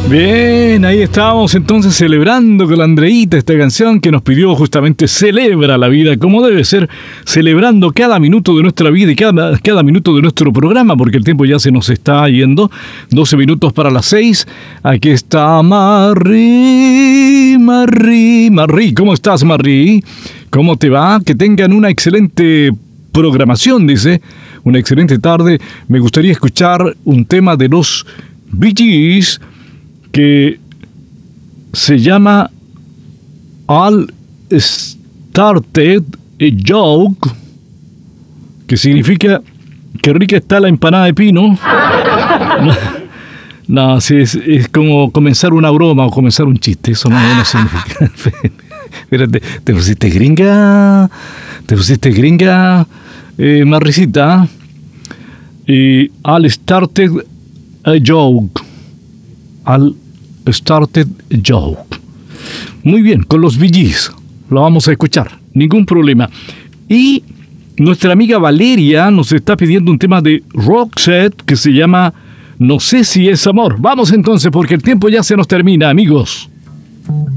Bien, ahí estábamos entonces celebrando con la Andreita esta canción que nos pidió justamente Celebra la vida, como debe ser, celebrando cada minuto de nuestra vida y cada minuto de nuestro programa, porque el tiempo ya se nos está yendo. 12 minutos para las 6. Aquí está Marri. ¿Cómo estás, Marri? ¿Cómo te va? Que tengan una excelente programación, dice. Una excelente tarde. Me gustaría escuchar un tema de los Bee Gees que se llama All Started a Joke, que significa que rica está la empanada de pino. No, sí, es como comenzar una broma o comenzar un chiste, eso no significa. Espérate, te pusiste gringa, más risita. Y All Started a Joke. All Started a Joke. Muy bien, con los Bee Gees. Lo vamos a escuchar, ningún problema. Y nuestra amiga Valeria nos está pidiendo un tema de Roxette que se llama No sé si es amor. Vamos entonces, porque el tiempo ya se nos termina, amigos.